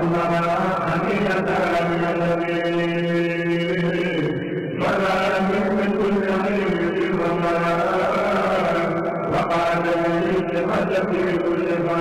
وأمرا حميدة من النبي ولا من كل خير ومرا وقال لي في كل